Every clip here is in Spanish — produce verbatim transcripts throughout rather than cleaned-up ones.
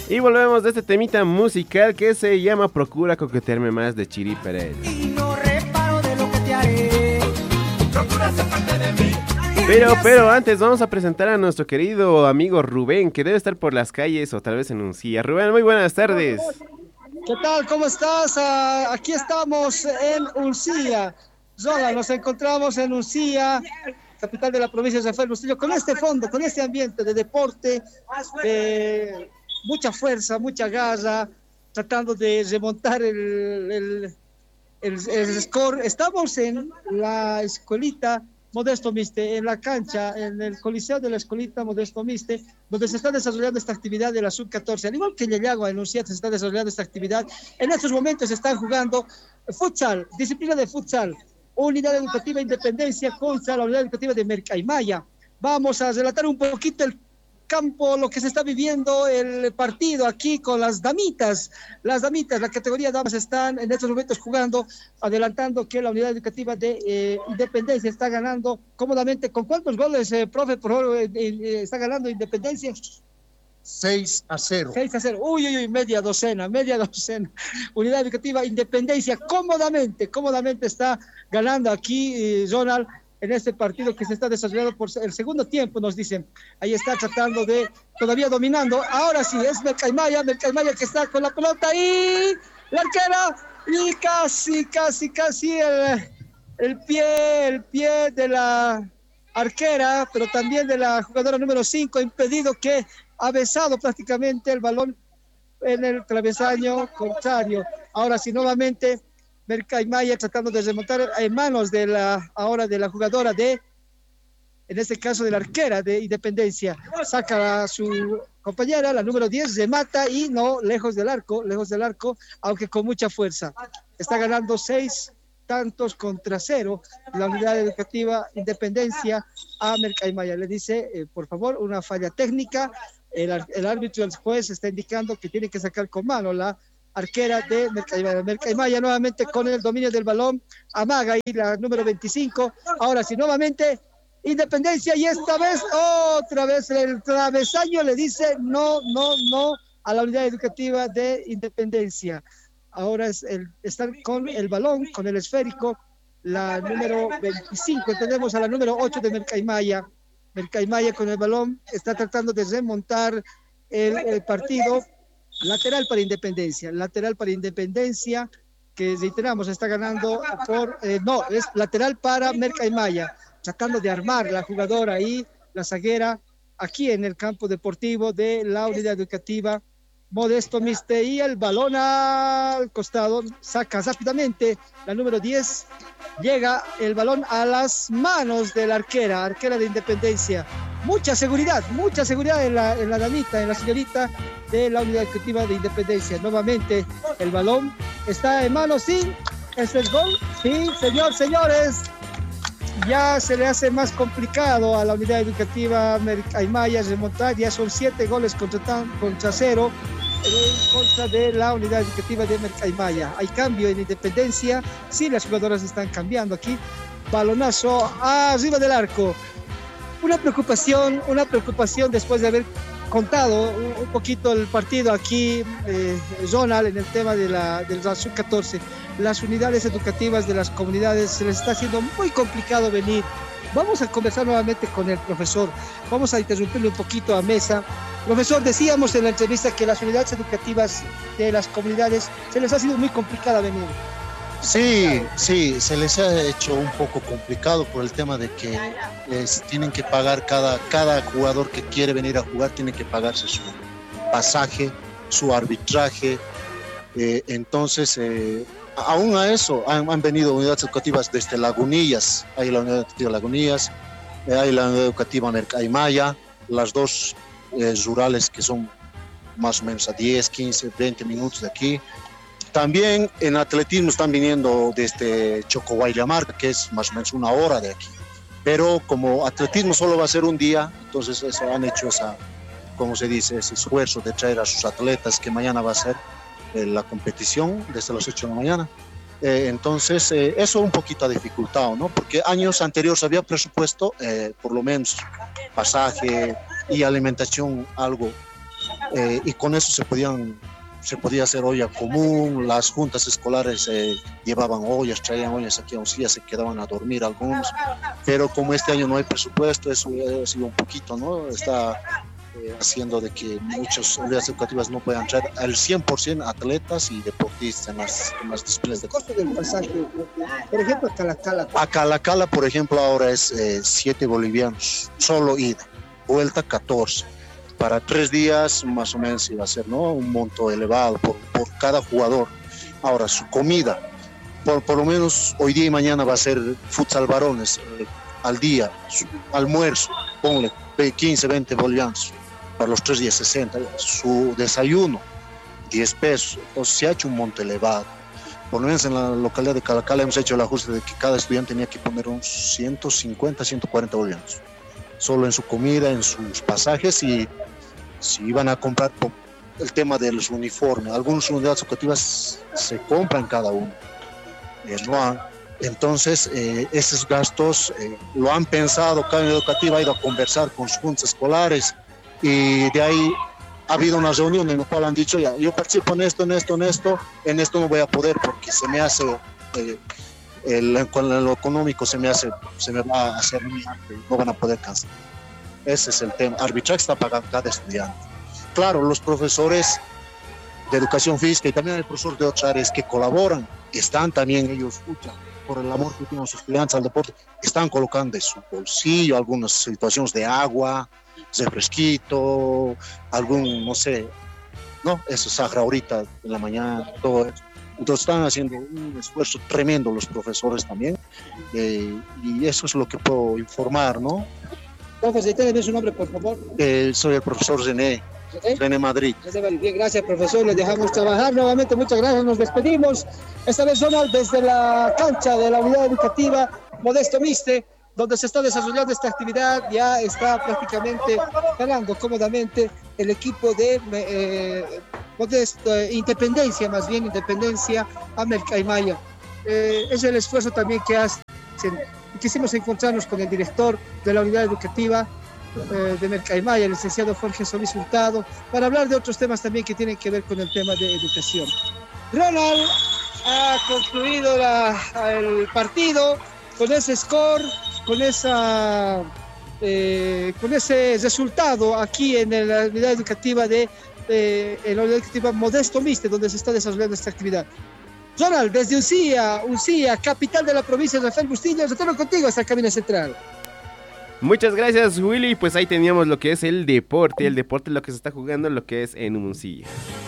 Y volvemos de este temita musical que se llama Procura coquetearme más de Chiri Pérez. Y no reparo de lo que te haré. Procura ser parte de mí. Pero, pero antes vamos a presentar a nuestro querido amigo Rubén, que debe estar por las calles o tal vez en Uncía. Rubén, muy buenas tardes. ¿Qué tal? ¿Cómo estás? Uh, aquí estamos en Uncía. Zola, nos encontramos en Uncía, capital de la provincia de San Fernando, con este fondo, con este ambiente de deporte, de mucha fuerza, mucha garra, tratando de remontar el, el, el, el score. Estamos en la escuelita Modesto Miste, en la cancha, en el coliseo de la escuelita Modesto Miste, donde se está desarrollando esta actividad de la sub catorce. Al igual que en Yayago, en Uncía, se está desarrollando esta actividad. En estos momentos se están jugando futsal, disciplina de futsal, Unidad Educativa Independencia contra la Unidad Educativa de Mercaimaya. Vamos a relatar un poquito el campo, lo que se está viviendo el partido aquí con las damitas. Las damitas, la categoría damas están en estos momentos jugando, adelantando que la Unidad Educativa de eh, Independencia está ganando cómodamente. ¿Con cuántos goles, eh, profe, por favor, eh, eh, está ganando Independencia? seis a cero. seis a cero. Uy, uy, uy, media docena, media docena. Unidad Educativa Independencia cómodamente, cómodamente está ganando aquí, eh, Ronald, en este partido que se está desarrollando por el segundo tiempo, nos dicen. Ahí está tratando de, todavía dominando. Ahora sí, es Mercaimaya, Mercaimaya que está con la pelota y la arquera, y casi, casi, casi el, el pie, el pie de la arquera, pero también de la jugadora número cinco, impedido, que ha besado prácticamente el balón en el travesaño contrario. Ahora sí, nuevamente Mercaimaya tratando de remontar en manos de la, ahora de la jugadora de, en este caso de la arquera de Independencia. Saca a su compañera, la número diez, remata y no, lejos del arco, lejos del arco, aunque con mucha fuerza. Está ganando seis tantos contra cero la Unidad Educativa Independencia a Mercaimaya. Le dice, eh, por favor, una falla técnica. El, el árbitro, el juez, está indicando que tiene que sacar con mano la arquera de Mercaimaya. Mercaimaya nuevamente con el dominio del balón, amaga y la número veinticinco. Ahora sí, nuevamente Independencia, y esta vez, otra vez el travesaño le dice no, no, no a la Unidad Educativa de Independencia. Ahora es el, están con el balón, con el esférico, la número veinticinco. Tenemos a la número ocho de Mercaimaya. Mercaimaya con el balón está tratando de remontar el, el partido. Lateral para Independencia, lateral para Independencia, que reiteramos, está ganando por, eh, no, es lateral para Mercaimaya, tratando de armar la jugadora ahí, la zaguera, aquí en el campo deportivo de la Unidad Educativa Modesto Miste, y el balón al costado, saca rápidamente la número diez, llega el balón a las manos de la arquera, arquera de Independencia. Mucha seguridad, mucha seguridad en la, en la damita, en la señorita de la Unidad Educativa de Independencia. Nuevamente el balón está en manos, sí, es el gol, sí, señor, señores. Ya se le hace más complicado a la Unidad Educativa Mercaimaya remontar, ya son siete goles contra, contra cero en contra de la Unidad Educativa de Mercaimaya. Hay cambio en Independencia, sí, las jugadoras están cambiando aquí. Balonazo arriba del arco. Una preocupación, una preocupación después de haber contado un, un poquito el partido aquí, eh, Ronald, en el tema de la, de la sub catorce. Las unidades educativas de las comunidades se les está haciendo muy complicado venir. Vamos a conversar nuevamente con el profesor. Vamos a interrumpirle un poquito a Mesa. Profesor, decíamos en la entrevista que las unidades educativas de las comunidades se les ha sido muy complicado venir. Sí, sí, se les ha hecho un poco complicado por el tema de que les tienen que pagar, cada, cada jugador que quiere venir a jugar tiene que pagarse su pasaje, su arbitraje. Eh, entonces, eh, aún a eso han, han venido unidades educativas desde Lagunillas, hay la unidad educativa Lagunillas, eh, hay la unidad educativa Mercaimaya, las dos eh, rurales que son más o menos a diez, quince, veinte minutos de aquí. También en atletismo están viniendo desde Chocoguaylamarca, que es más o menos una hora de aquí. Pero como atletismo solo va a ser un día, entonces eso, han hecho esa, como se dice, ese esfuerzo de traer a sus atletas, que mañana va a ser eh, la competición desde las ocho de la mañana. Eh, entonces eh, eso un poquito ha dificultado, ¿no? Porque años anteriores había presupuesto, eh, por lo menos pasaje y alimentación algo eh, y con eso se podían se podía hacer olla común, las juntas escolares eh, llevaban ollas, traían ollas aquí a Usía, se quedaban a dormir algunos, pero como este año no hay presupuesto, eso ha sido un poquito, ¿no? Está eh, haciendo de que muchas unidades educativas no puedan traer al cien por ciento atletas y deportistas en las, en las disciplinas de... El costo del pasaje, por ejemplo, a Calacala. A Calacala, por ejemplo, ahora es siete eh, bolivianos, solo ida, vuelta catorce. Para tres días más o menos iba a ser, ¿no?, un monto elevado por, por cada jugador. Ahora, su comida, por, por lo menos hoy día y mañana va a ser futsal varones eh, al día, su almuerzo, ponle quince, veinte bolivianos, para los tres días sesenta, su desayuno, diez pesos, entonces se ha hecho un monto elevado. Por lo menos en la localidad de Calacala hemos hecho el ajuste de que cada estudiante tenía que poner unos ciento cincuenta, ciento cuarenta bolivianos, solo en su comida, en sus pasajes, y si iban a comprar el tema de los uniformes, algunas unidades educativas se compran cada uno. Eh, no han, entonces, eh, esos gastos eh, lo han pensado, cada unidad educativa ha ido a conversar con sus juntas escolares, y de ahí ha habido una reunión en la cual han dicho, ya, yo participo en esto, en esto, en esto, en esto no voy a poder porque se me hace, eh, el, con lo económico se me hace, se me va a hacer, no van a poder cancelar. Ese es el tema. Arbitraje está pagando cada estudiante. Claro, los profesores de educación física y también el profesor de otras áreas que colaboran, están también ellos, pucha, por el amor que tienen sus estudiantes al deporte, están colocando de su bolsillo algunas situaciones de agua, refresquito, algún, no sé, no, eso Sahara ahorita en la mañana, todo eso. Entonces están haciendo un esfuerzo tremendo los profesores también, eh, y eso es lo que puedo informar, ¿no? Profesor, ¿tiene su nombre, por favor? Eh, soy el profesor René, ¿Eh? René Madrid. Bien, gracias, profesor. Les dejamos trabajar nuevamente. Muchas gracias. Nos despedimos. Esta vez, Ronald, desde la cancha de la unidad educativa Modesto Miste, donde se está desarrollando esta actividad, ya está prácticamente ganando cómodamente el equipo de eh, Modesto, eh, Independencia, más bien Independencia Amelcaimaya. Eh, es el esfuerzo también que hacen. Quisimos encontrarnos con el director de la unidad educativa eh, de Melcaimaya, el licenciado Jorge Solís Hurtado, para hablar de otros temas también que tienen que ver con el tema de educación. Ronald ha concluido la, el partido con ese score, con, esa, eh, con ese resultado aquí en la unidad educativa de eh, en la unidad educativa Modesto Miste, donde se está desarrollando esta actividad. Ronald, desde Usía, Usía, capital de la provincia de Rafael Bustillo, retorno contigo hasta el Camino Central. Muchas gracias, Willy. Pues ahí teníamos lo que es el deporte, el deporte lo que se está jugando, lo que es en Usía.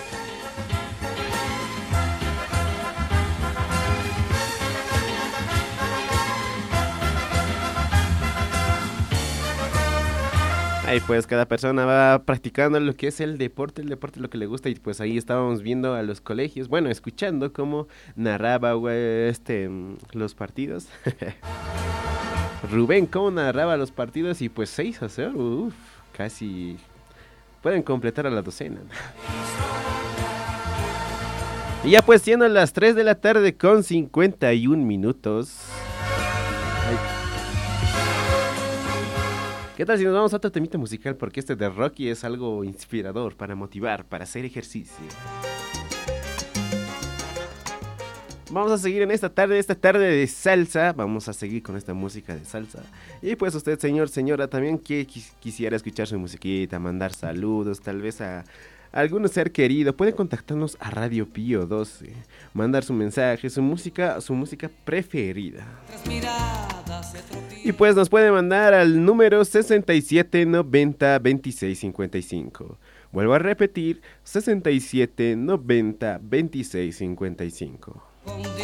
Ahí pues cada persona va practicando lo que es el deporte, el deporte lo que le gusta, y pues ahí estábamos viendo a los colegios, bueno, escuchando cómo narraba este, los partidos. Rubén, cómo narraba los partidos, y pues seis a cero, uff, casi pueden completar a la docena. Y ya pues siendo las tres de la tarde con cincuenta y un minutos. Ay. ¿Qué tal si nos vamos a otro temita musical? Porque este de Rocky es algo inspirador para motivar, para hacer ejercicio. Vamos a seguir en esta tarde, esta tarde de salsa. Vamos a seguir con esta música de salsa. Y pues usted, señor, señora, también que quisiera escuchar su musiquita, mandar saludos, tal vez a algún ser querido, pueden contactarnos a Radio Pío doce, mandar su mensaje, su música, su música preferida. Y pues nos pueden mandar al número sesenta y siete noventa veintiséis cincuenta y cinco. Vuelvo a repetir, sesenta y siete noventa veintiséis cincuenta y cinco.